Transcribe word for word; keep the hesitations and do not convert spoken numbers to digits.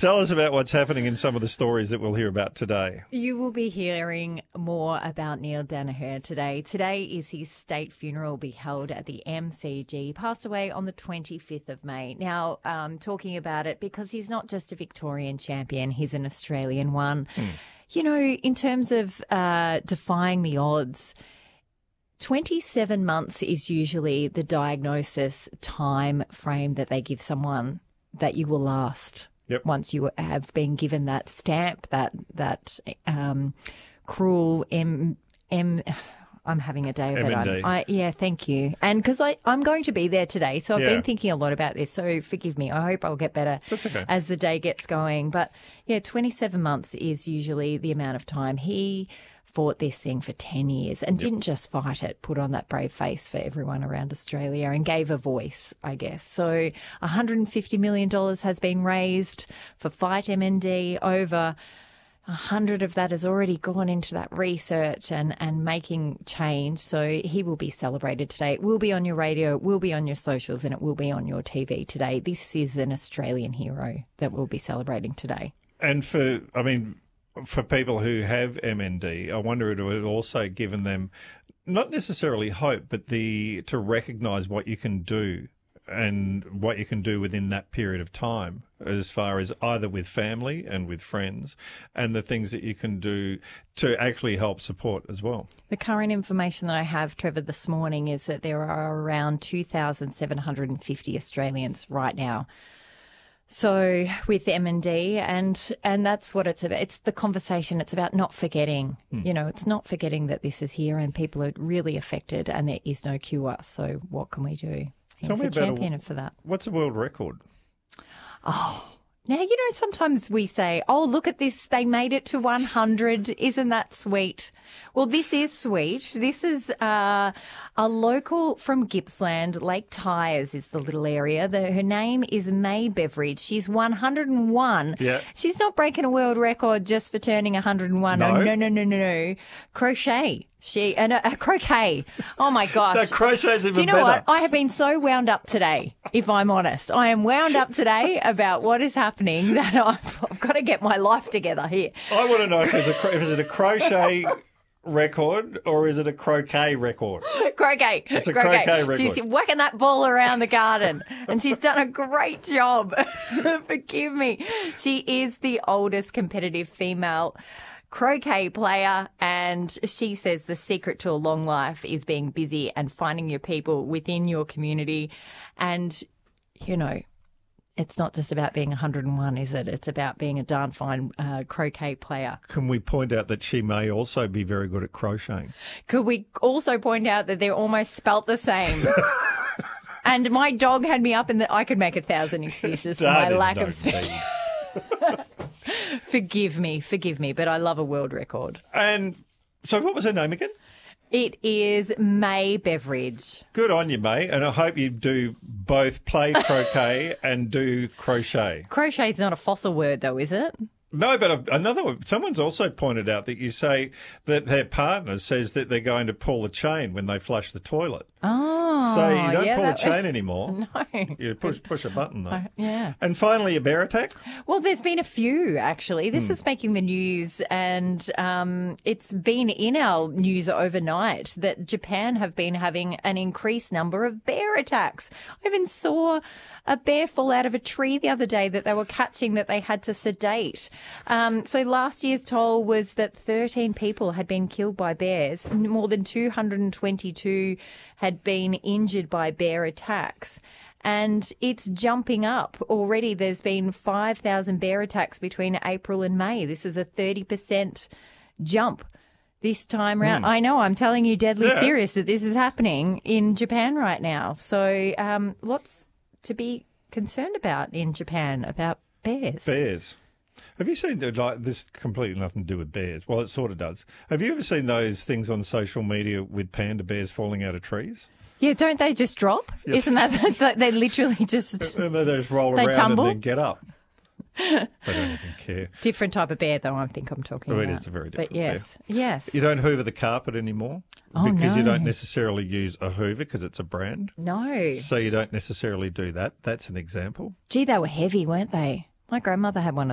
Tell us about what's happening in some of the stories that we'll hear about today. You will be hearing more about Neil Daniher today. Today is his state funeral will be held at the M C G. He passed away on the twenty-fifth of May. Now, um, talking about it because he's not just a Victorian champion, he's an Australian one. Mm. You know, in terms of uh, defying the odds, twenty-seven months is usually the diagnosis time frame that they give someone that you will last. Yep. Once you have been given that stamp, that that um, cruel M M. I'm having a day of M N D. it. I, yeah, thank you. And because I'm going to be there today, so I've yeah. been thinking a lot about this. So forgive me. I hope I'll get better That's okay. as the day gets going. But yeah, twenty-seven months is usually the amount of time he fought this thing for ten years and yep. didn't just fight it, put on that brave face for everyone around Australia and gave a voice, I guess. So one hundred fifty million dollars has been raised for Fight M N D. Over a hundred of that has already gone into that research and, and making change. So he will be celebrated today. It will be on your radio, it will be on your socials, and it will be on your T V today. This is an Australian hero that we'll be celebrating today. And for, I mean, for people who have M N D, I wonder if it would also given them not necessarily hope, but the to recognise what you can do and what you can do within that period of time as far as either with family and with friends and the things that you can do to actually help support as well. The current information that I have, Trevor, this morning is that there are around two thousand seven hundred fifty Australians right now. So with M N D, and and that's what it's about. It's the conversation. It's about not forgetting. Mm. You know, it's not forgetting that this is here and people are really affected and there is no cure. So what can we do? He's Tell me a about champion a, for that. What's a world record? Oh, now, you know, sometimes we say, oh, look at this. They made it to one hundred. Isn't that sweet? Well, this is sweet. This is uh, a local from Gippsland. Lake Tyers is the little area. The, her name is May Beveridge. She's one hundred and one. Yeah. She's not breaking a world record just for turning one hundred and one. No, oh, no, no, no, no, no. Crochet. She and a, a croquet. Oh my gosh! That crochet's even Do you know better. what? I have been so wound up today. If I'm honest, I am wound up today about what is happening that I've, I've got to get my life together here. I want to know if it's a if it's a crochet record or is it a croquet record? Croquet. It's a croquet, croquet record. She's whacking that ball around the garden and she's done a great job. Forgive me. She is the oldest competitive female croquet player, and she says the secret to a long life is being busy and finding your people within your community. And, you know, it's not just about being one hundred and one, is it? It's about being a darn fine uh, croquet player. Can we point out that she may also be very good at crocheting? Could we also point out that they're almost spelt the same? And my dog had me up in the... I could make a thousand excuses for my lack no of speed. Forgive me, forgive me, but I love a world record. And so what was her name again? It is May Beveridge. Good on you, May, and I hope you do both play croquet and do crochet. Crochet is not a fossil word, though, is it? No, but another one, someone's also pointed out that you say that their partner says that they're going to pull the chain when they flush the toilet. Oh, so you don't yeah, pull that... the chain anymore. No. You push push a button, though. Uh, yeah. And finally, a bear attack? Well, there's been a few, actually. This mm. is making the news, and um, it's been in our news overnight that Japan have been having an increased number of bear attacks. I even saw a bear fall out of a tree the other day that they were catching that they had to sedate. Um, so last year's toll was that thirteen people had been killed by bears. More than two hundred twenty-two had been injured by bear attacks. And it's jumping up. Already there's been five thousand bear attacks between April and May. This is a thirty percent jump this time round. Mm. I know, I'm telling you deadly yeah. serious that this is happening in Japan right now. So um, lots to be concerned about in Japan about bears. Bears. Have you seen, like, this completely nothing to do with bears? Well, it sort of does. Have you ever seen those things on social media with panda bears falling out of trees? Yeah, don't they just drop? Yep. Isn't that, that's like they literally just... And they just roll they around tumble? and then get up. They don't even care. Different type of bear, though, I think I'm talking oh, about. It is a very different But yes, bear. yes. You don't hoover the carpet anymore oh, because no. you don't necessarily use a hoover because it's a brand. No. So you don't necessarily do that. That's an example. Gee, they were heavy, weren't they? My grandmother had one of